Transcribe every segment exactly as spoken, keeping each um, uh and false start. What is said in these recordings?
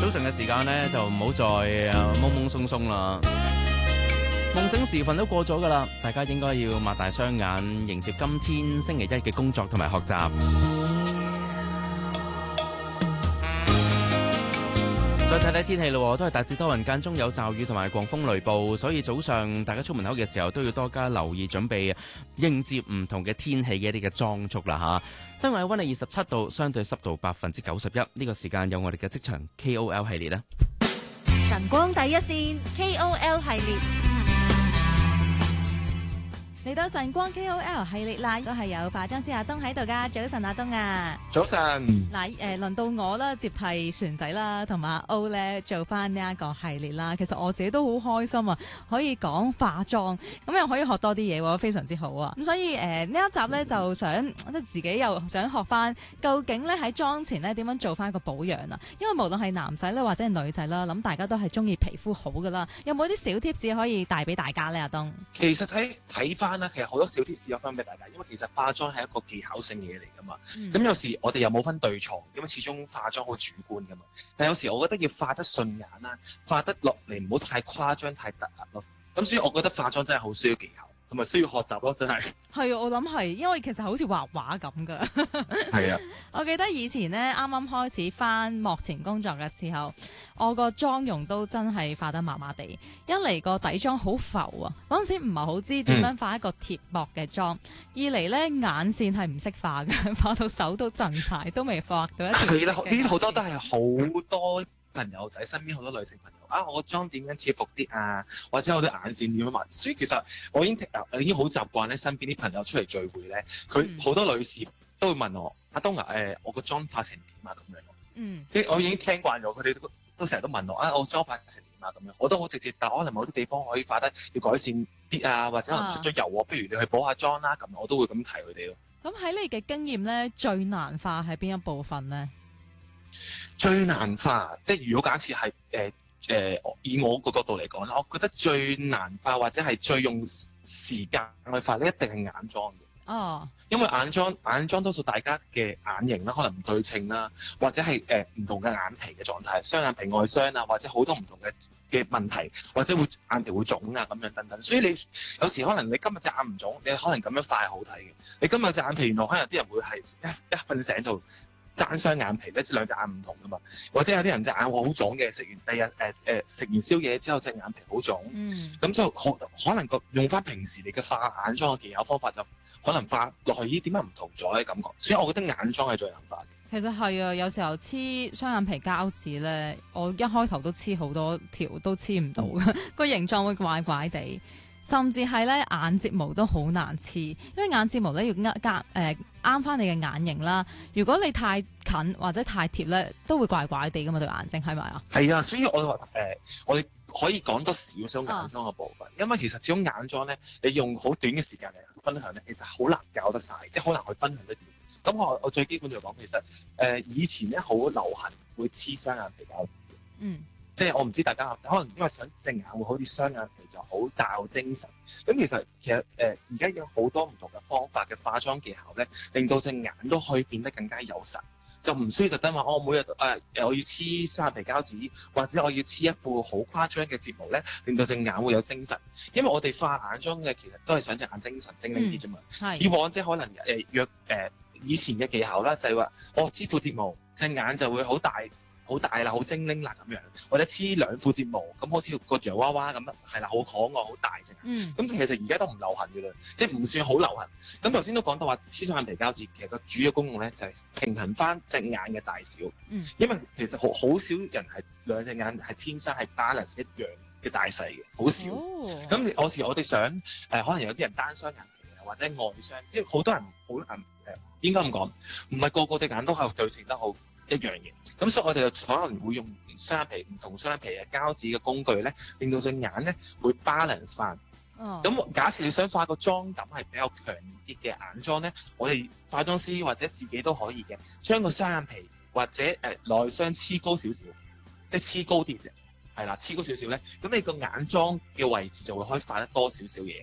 早晨嘅時間呢，就唔好再懵懵鬆鬆啦。夢醒時分都過咗噶啦，大家應該要擘大雙眼迎接今天星期一嘅工作同埋學習。再睇睇天氣咯，都係大致多雲，間中有驟雨同埋狂風雷暴，所以早上大家出門口嘅時候都要多加留意，準備應接唔同嘅天氣嘅一啲嘅裝束啦吓。室外溫度二十七度，相對濕度百分之九十一。呢個時間有我哋嘅職場 K O L 系列啦。 晨光第一線 K O L 系列。嚟到晨光 K O L 系列啦，都係有化妝師阿東喺度噶。早晨，阿東啊！ 早晨。 嗱，誒、呃，輪到我啦，接替船仔啦，同埋阿 O 咧做翻呢一個系列啦。其實我自己都好開心啊，可以講化妝，咁又可以學多啲嘢，非常之好啊。咁所以誒呢、呃、一集咧就想即係自己又想學翻，究竟咧喺妝前咧點樣做翻一個保養啊？因為無論係男仔咧或者係女仔啦，諗大家都係中意皮膚好噶啦。有冇啲小 tips 可以帶俾大家咧？阿東， 其實睇睇翻其實好多小貼士有分俾大家，因為其實化妝係一個技巧性嘅嘢嚟噶嘛。咁、嗯、有時我哋又冇分對錯，因為始終化妝好主觀噶嘛。但有時我覺得要化得順眼啦，化得落嚟唔好太誇張、太突兀咯。咁所以我覺得化妝真係好需要技巧，同埋需要學習咯，真係。係啊，我諗係，因為其實好似畫畫咁噶。 係啊， 我記得以前咧，啱啱開始返幕前工作嘅時候，我個妝容都真係化得麻麻地。一嚟個底妝好浮啊，嗰陣時唔係好知點樣化一個貼膜嘅妝。嗯、二嚟咧眼線係唔識化嘅，化到手都震晒，都未畫到一條。 係啦，呢啲好多都係好多朋友仔，身邊好多女性朋友啊，我個妝點樣貼服啲啊，或者我啲眼線點樣畫，所以其實我已經已經好習慣咧，身邊啲朋友出嚟聚會咧，佢好多女士都會問我、嗯、阿東啊，誒、呃、我個妝化成點啊咁樣，嗯，即係我已經聽慣咗，佢哋都都成日都問我啊，我妝化成點啊咁樣，我都好直接答，可能某啲地方可以化得要改善啲啊，或者可能出咗油喎，啊、不如你去補下妝啦，咁我都會咁提佢哋咯。 咁喺你嘅經驗咧，最難化係邊一部分咧？ 最難化，即係如果假設係誒誒，以我個角度嚟講咧，我覺得最難化或者係最用時間去化咧，一定係眼妝嘅。哦，因為眼妝眼妝多數大家嘅眼型啦，可能唔對稱啦，或者係誒唔同嘅眼皮嘅狀態，雙眼皮外雙啊，或者好多唔同嘅嘅問題，或者會眼皮會腫啊咁樣等等。所以你有時可能你今日隻眼唔腫，你可能咁樣化係好睇嘅。你今日隻眼皮原來可能有啲人會係一一瞓醒就單雙眼皮咧，即兩隻眼唔同噶嘛，或者有啲人隻眼會好腫嘅，食完第日誒誒食完宵夜之後隻眼皮好腫，咁、嗯、就可可能個用翻平時你嘅化眼妝嘅技巧方法就可能化落去咦點解唔同咗嘅感覺，所以我覺得眼妝係最難化嘅。 其實係啊，有時候黐雙眼皮膠紙咧，我一開頭都黐好多條都黐唔到嘅，個、嗯、形狀會怪怪地。甚至係咧眼睫毛都好難黐，因為眼睫毛咧要啱誒啱翻你嘅眼型啦。如果你太近或者太貼咧，都會怪怪地噶嘛對眼睛，係咪啊？ 係啊，所以我話誒、呃，我哋可以講多少少眼妝嘅部分，啊、因為其實始終眼妝咧，你用好短嘅時間嚟分享咧，其實好難教得晒，即係好難去分享得掂。咁我我最基本就講，其實誒、呃、以前咧好流行會黐雙眼皮膠紙嘅，嗯。即係我唔知大家可能因為想隻眼會好似雙眼皮就好大精神，咁其實其實誒而家有好多唔同嘅方法嘅化妝技巧咧，令到隻眼都可以變得更加有神，就唔需要特登話我每日誒、呃、我要黐雙眼皮膠紙，或者我要黐一副好誇張嘅睫毛咧，令到隻眼會有精神。因為我哋化眼妝嘅其實都係想隻眼精神精靈啲啫嘛。嗯、以往即係可能誒約誒以前嘅技巧啦，就係話我黐副睫毛，隻眼就會好大。好大啦，好精靈啦咁樣，或者黐兩副睫毛，咁好似個洋娃娃咁，係啦，好可愛，好大隻。嗯。咁其實而家都唔流行嘅啦，即係唔算好流行。咁頭先都講到話黐雙眼皮膠紙，其實個主要功用咧就係平衡翻隻眼嘅大小。嗯。因為其實好好少人係兩隻眼係天生係 balance 一樣嘅大細嘅，好少。哦。咁有時我哋想誒、呃，可能有啲人單雙眼皮啊，或者外雙，即係好多人好難誒，應該咁講，唔係個個隻眼都係對稱得好一樣嘢，咁所以我哋就可能會用雙眼皮唔同雙眼皮嘅膠紙嘅工具咧，令到隻眼咧會 balance 翻。哦。咁假設你想化個妝感係比較強啲嘅眼妝咧，我哋化妝師或者自己都可以嘅，將個雙眼皮或者誒、呃、內雙黐高少少，即係黐高啲啫，係啦，黐高少少咧，咁你個眼妝嘅位置就會可以化得多少少嘢。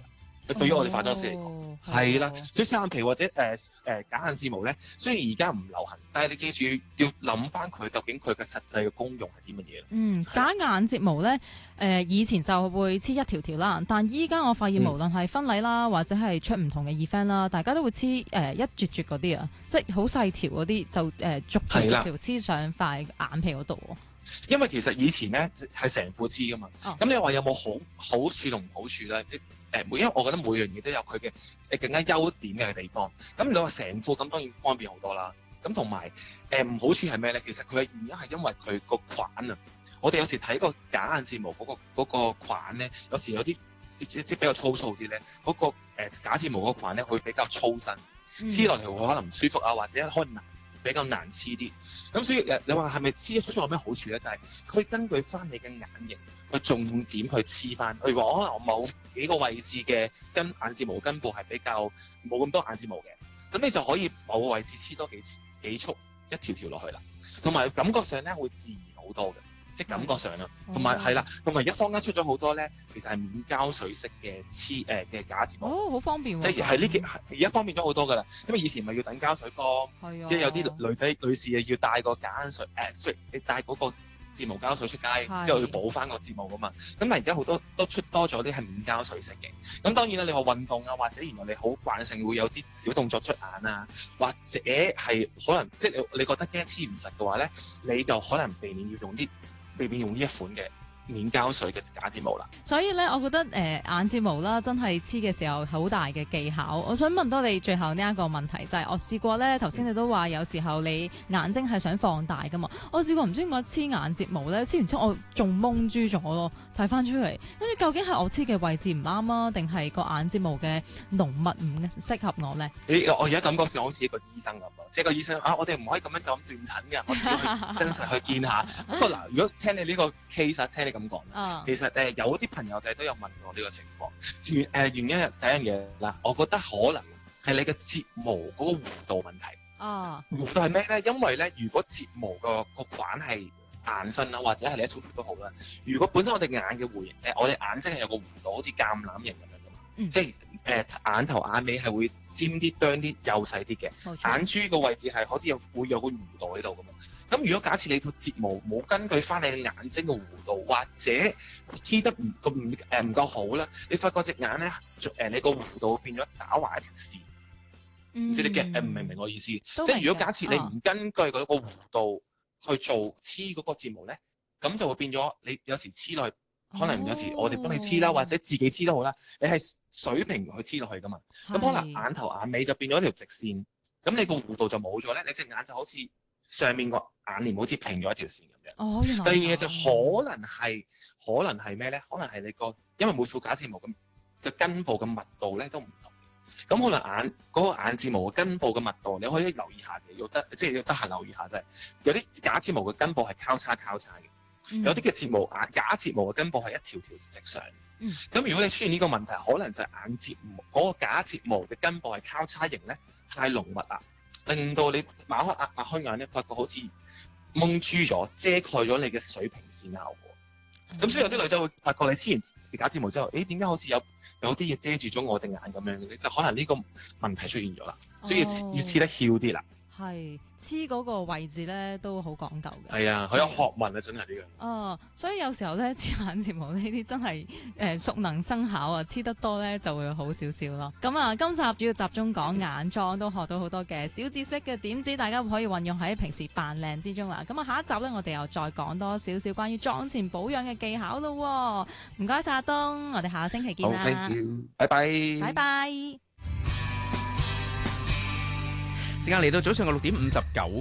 對於我哋化妝師嚟講。 哦係啦，所以雙眼皮或者誒誒假眼睫毛咧，雖然而家唔流行，但係你記住要要諗翻佢究竟佢嘅實際嘅功用係啲乜嘢。 嗯，假眼睫毛咧，誒、呃、以前就會黐一條條啦，但依家我發現無論係婚禮啦，或者係出唔同嘅 event 啦，大家都會黐誒、呃、一絕絕嗰啲啊，即係好細條嗰啲，就誒、呃、逐條逐條黐上塊眼皮嗰度。 因為其實以前咧係成副黐噶嘛，咁、 哦、 你話有冇好好處同唔好處咧？即係誒每，因為我覺得每樣嘢都有佢嘅誒更加優點嘅地方。咁你話成副咁當然方便好多啦。咁同埋誒唔好處係咩咧？其實佢嘅原因係因為佢個框啊。我哋有時睇個假眼睫毛嗰、嗰個嗰、嗰個框咧，有時有啲即即比較粗糙啲咧，嗰、嗰個、呃、假睫毛嗰個框咧會比較粗身，黐落嚟會可能唔舒服啊，或者可能難。比較難黐啲，咁所以誒，你話係咪黐咗出咗有咩好處咧？就係、是、佢根據翻你嘅眼型去重點去黐翻。例如話，可能我某幾個位置嘅根眼睫毛根部係比較冇咁多眼睫毛嘅，咁你就可以某個位置黐多幾幾束一條條落去啦。同埋感覺上咧會自然好多嘅，即係感覺上啦。同埋係啦，同埋而家坊間出咗好多咧，其實係免膠水式嘅黐誒嘅假睫毛。 哦，好方便喎！ 即係係呢幾而家方便咗好多㗎啦，因為以前咪要等膠水乾，即係有啲女仔女士啊要帶個假眼水誒，雖然你帶嗰個睫毛膠水出街，之後要補翻個睫毛㗎嘛。咁但係而家好多都出多咗啲係免膠水式嘅。咁當然啦，你話運動啊，或者原來你好慣性會有啲小動作出眼啊，或者係可能即係你你覺得驚黐唔實嘅話咧，你就可能避免要用啲。避免用呢一款嘅免膠水嘅假睫毛啦。 所以咧，我覺得誒、呃、眼睫毛啦，真係黐嘅時候好大嘅技巧。我想問多你最後呢一個問題，就係、是、我試過咧，頭先你都話有時候你眼睛係想放大噶嘛，我試過唔知點解黐眼睫毛咧，黐完之後我仲蒙豬咗咯，睇翻出嚟，跟住究竟係我黐嘅位置唔啱啊，定係個眼睫毛嘅濃密唔適合我咧？ 誒，我而家感覺上好似一個醫生咁咯，即係個醫生啊，我哋唔可以咁樣就咁斷診嘅，我哋要去真實去見下。不過嗱，如果聽你呢個 case 聽你咁講， 啊、 其實誒、呃、有啲朋友仔都有問我呢個情況。原誒、呃、原因係第一樣嘢啦，我覺得可能係你嘅睫毛嗰個弧度問題。 啊， 弧度係咩咧？因為咧，如果睫毛個個管係硬身啦，或者係你一粗粗都好啦。如果本身我哋眼嘅弧形誒，我哋眼睛係有個弧度，好似橄欖形咁樣噶嘛， 嗯、 即係誒、呃、眼頭眼尾係會尖啲、啄啲、幼細啲嘅。 錯眼珠個位置係好似有會有個弧度喺度噶嘛。咁如果假設你副睫毛冇根據翻你嘅眼睛嘅弧度，或者黐得唔咁唔誒唔夠好啦，你發覺隻眼咧誒你個弧度變咗打橫一條線，唔、嗯、知你嘅誒唔明唔明我意思？即係如果假設你唔根據嗰個弧度去做黐嗰個睫毛咧，咁就會變咗你有時黐落去，可能有時我哋幫你黐啦，哦、或者自己黐都好啦，你係水平去黐落去噶嘛，咁可能眼頭眼尾就變咗一條直線，咁你個弧度就冇咗咧，你隻眼就好似上面個眼簾好似平咗一條線咁樣。 哦，原來第二嘢就可能係可能係咩咧？可能係你個因為每副假睫毛咁嘅根部嘅密度咧都唔同。咁可能眼嗰、嗰個眼睫毛嘅根部嘅密度，你可以留意下嘅，要得即係要得閒留意下，就係有啲假睫毛嘅根部係交叉交叉嘅，嗯、有啲嘅睫毛眼假睫毛嘅根部係一條條直上。咁、嗯、如果你出現呢個問題，可能就係眼睫毛嗰、嗰個假睫毛嘅根部係交叉型咧，太濃密啦，令到你擘開眼擘開眼咧，發覺好似蒙住咗，遮蓋咗你嘅水平線嘅效果。咁、嗯、所以有啲女仔會發覺你黐完假睫毛之後，誒點解好似有有啲嘢遮住咗我隻眼咁樣嘅？就可能呢個問題出現咗啦，所以要黐得翹啲啦。 係黐嗰個位置咧都好講究嘅。 係啊，好有學問啊，真係呢樣。 哦，所以有時候咧黐眼睫毛呢啲真係誒熟能生巧啊，黐得多咧就會好少少咯。咁啊，今集主要集中講眼妝，都學到好多嘅小知識嘅點子，大家可以運用喺平時扮靚之中啦。咁啊，下一集咧我哋又再講多少少關於妝前保養嘅技巧咯。唔該晒阿東，我哋下個星期見啦。 好 ，thank you，拜拜。 拜拜。 時間嚟到早上嘅六點五十九